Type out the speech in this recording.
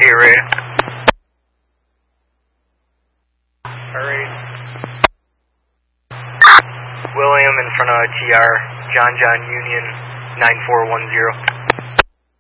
Hey, Ray. Alright. William in front of TR, John Union 9410.